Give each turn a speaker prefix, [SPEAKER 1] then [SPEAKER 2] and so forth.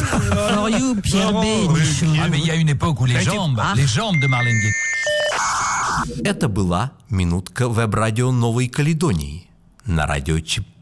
[SPEAKER 1] For you, Pierre Bénichou.
[SPEAKER 2] Ah, mais il y a une époque où les jambes de Marlène Dietrich.
[SPEAKER 3] Это была минутка веб-радио Новой Каледонии на радио ЧП.